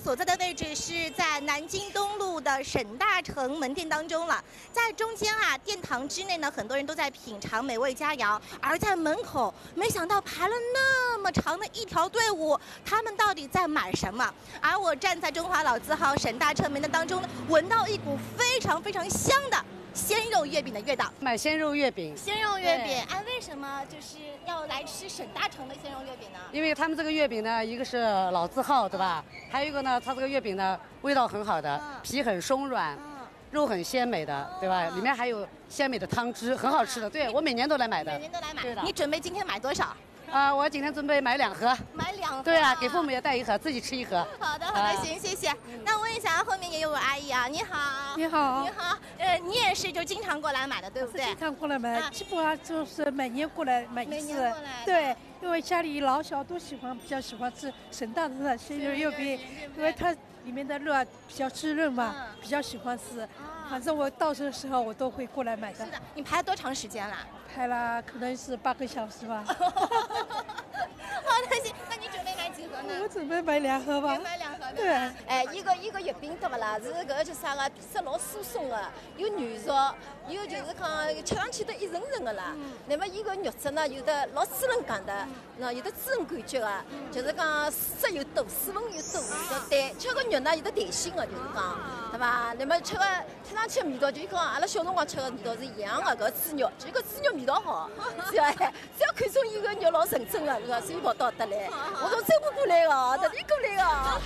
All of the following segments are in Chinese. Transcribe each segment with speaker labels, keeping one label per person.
Speaker 1: 所在的位置是在南京东路的沈大成门店当中了。在中间啊，殿堂之内呢，很多人都在品尝美味佳肴，而在门口，没想到排了那么长的一条队伍，他们到底在买什么？而我站在中华老字号沈大成门店当中呢，闻到一股非常非常香的鲜肉月饼的味道。
Speaker 2: 买鲜肉月饼。
Speaker 1: 鲜肉月饼，哎，为什么就是要来吃沈大成的鲜肉月饼呢？
Speaker 2: 因为他们这个月饼呢，一个是老字号，对吧？还有一个呢，它这个月饼呢，味道很好的，皮很松软。肉很鲜美的，对吧？里面还有鲜美的汤汁，很好吃的。对，我每年都来买的。
Speaker 1: 每年都来买。
Speaker 2: 对的。
Speaker 1: 你准备今天买多少？
Speaker 2: 我今天准备买2盒。
Speaker 1: 买2盒。
Speaker 2: 对啊，给父母也带1盒，自己吃1盒。
Speaker 1: 好的，好的，行，谢谢。那问一下，后面也有位阿姨啊，你好。
Speaker 3: 你好。
Speaker 1: 你好，你也是就经常过来买的，对不对？
Speaker 3: 经常过来买，基本上就是每年过来买一次。
Speaker 1: 对，
Speaker 3: 因为家里老小都比较喜欢吃沈大成的鲜肉月饼，因为它里面的肉啊比较滋润嘛，比较喜欢吃。反正我到的时候我都会过来买的。
Speaker 1: 是的，你排了多长时间了？
Speaker 3: 排了可能是8个小时吧。
Speaker 1: 好的，行，那你准备买几盒呢？
Speaker 3: 我准备买2盒吧。
Speaker 1: 买2盒
Speaker 3: 对。
Speaker 4: 哎，一个月饼对不啦？是搿叫啥个？皮质老酥松的，有软熟，有就是讲吃上去都一层层的啦。那么伊个肉质呢，有的老滋润感的，那有的滋润感觉的，就是讲水质又多，水分又多，对，吃个肉呢有的弹性的，就是讲，对吧？那么吃上去的味道，就讲阿拉小辰光吃的味道是一样的，搿猪肉，就搿猪肉味道好，只要看中伊个肉老纯正的，所以跑到得来。我从周边过来的，特地过来的。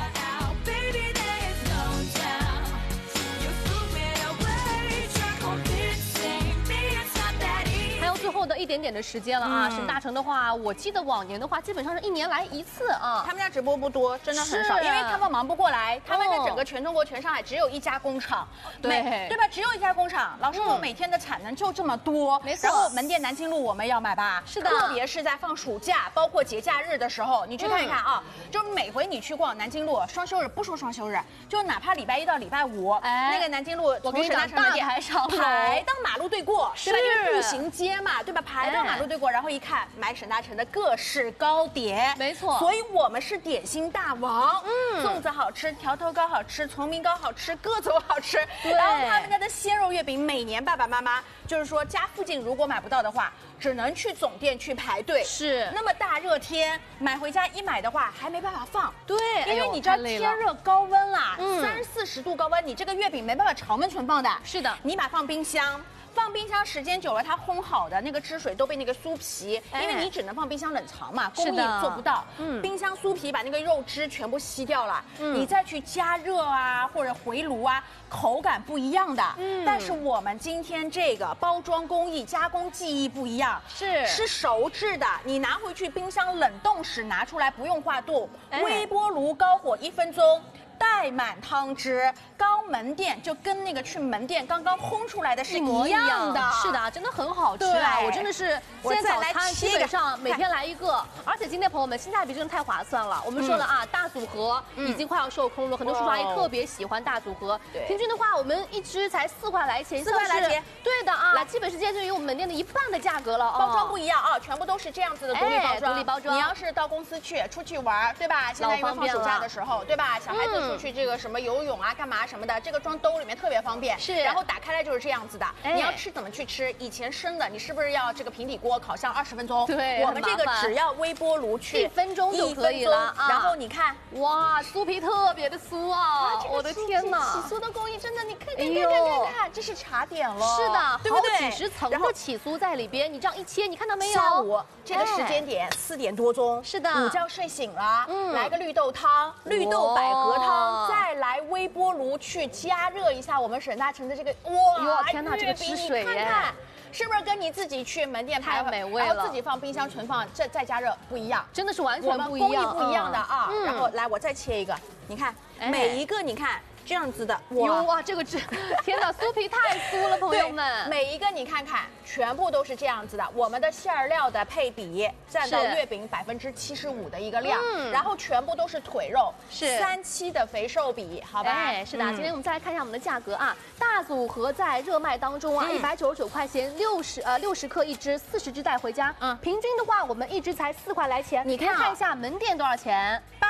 Speaker 5: 最后的一点点的时间了啊！沈大成的话，我记得往年的话，基本上是1年来1次啊。
Speaker 6: 他们家直播不多，真的很少，因为他们忙不过来。他们是整个全中国、全上海只有1家工厂，对吧？只有1家工厂，老师傅每天的产能就这么多，
Speaker 5: 没错。
Speaker 6: 然后门店南京路我们要买吧？
Speaker 5: 是的，
Speaker 6: 特别是在放暑假，包括节假日的时候，你去看一看啊，就是每回你去逛南京路，双休日不说双休日，就哪怕礼拜1到礼拜5，那个南京路从沈大成门店排到马路对过，对吧？因为步行街嘛，对吧？排到马路对过，然后一看买沈大成的各式糕点，
Speaker 5: 没错，
Speaker 6: 所以我们是点心大王。粽子好吃，条头糕好吃，崇明糕好吃，各种好吃。然后他们家的鲜肉月饼，每年爸爸妈妈就是说家附近如果买不到的话，只能去总店去排队。
Speaker 5: 是，
Speaker 6: 那么大热天买回家一买的话，还没办法放。
Speaker 5: 对，
Speaker 6: 因为你知道天热高温啦，30、40度高温，你这个月饼没办法常温存放的。
Speaker 5: 是的，
Speaker 6: 你把放冰箱。放冰箱时间久了，它烘好的那个汁水都被那个酥皮，因为你只能放冰箱冷藏嘛，工艺做不到。冰箱酥皮把那个肉汁全部吸掉了，你再去加热啊或者回炉啊，口感不一样的。但是我们今天这个包装工艺、加工技艺不一样，是熟制的，你拿回去冰箱冷冻时拿出来不用化冻，微波炉高火1分钟。带满汤汁，刚门店就跟那个去门店刚刚烘出来的是一样的。
Speaker 5: 是的，真的很好吃啊！我真的是现在早餐基本上每天来1个，而且今天朋友们性价比真的太划算了。我们说了啊，大组合已经快要售空了，很多叔叔阿姨特别喜欢大组合。平均的话，我们1只才4块来钱，4块来钱。对的啊，基本是接近于我们门店的1半的价格了。
Speaker 6: 包装不一样啊，全部都是这样子的独立包装。
Speaker 5: 独立包装。
Speaker 6: 你要是到公司去出去玩，对吧？现在因为放暑假的时候，对吧？小孩子出去这个什么游泳啊、干嘛什么的，这个装兜里面特别方便。
Speaker 5: 是，
Speaker 6: 然后打开来就是这样子的。你要吃怎么去吃？以前生的，你是不是要这个平底锅烤箱20分钟？
Speaker 5: 对，
Speaker 6: 我们这个只要微波炉去
Speaker 5: 1分钟就可以了。
Speaker 6: 然后你看，
Speaker 5: 哇，酥皮特别的酥啊！我的天哪，
Speaker 6: 起酥的工艺真的，你看，这是茶点了。
Speaker 5: 是的，
Speaker 6: 对不对？
Speaker 5: 好几十层的起酥在里边，你这样一切，你看到没有？
Speaker 6: 下午这个时间点4点多钟，
Speaker 5: 是的，
Speaker 6: 午觉睡醒了，来个绿豆汤、绿豆百合汤，再来微波炉去加热一下我们沈大成的这个哇，
Speaker 5: 天哪，这个汁水耶！
Speaker 6: 是不是跟你自己去门店
Speaker 5: 太美味了，
Speaker 6: 然后自己放冰箱存放，再加热不一样，
Speaker 5: 真的是完全不一样，
Speaker 6: 工艺不一样的啊。然后来，我再切一个，你看每一个，你看。这样子的，
Speaker 5: 哇，这个汁，天哪，酥皮太酥了，朋友们。
Speaker 6: 每一个你看看，全部都是这样子的。我们的馅料的配比占到月饼75%的一个量，然后全部都是腿肉，是3:7的肥瘦比，好吧？
Speaker 5: 是的。今天我们再来看一下我们的价格啊，大组合在热卖当中啊，199块钱，60克1只，40只带回家。平均的话，我们1只才4块来钱。你可以看一下门店多少钱
Speaker 6: ？8块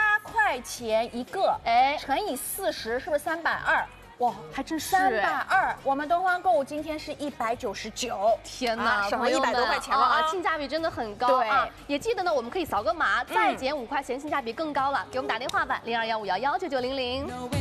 Speaker 6: 块钱一个，哎，乘以40是不是320？
Speaker 5: 哇，还真是
Speaker 6: 320，我们东方购物今天是199，
Speaker 5: 天哪，
Speaker 6: 省了100多块钱了啊，
Speaker 5: 性价比真的很高啊！也记得呢，我们可以扫个码，再减5块钱，性价比更高了。给我们打电话吧，0215119900。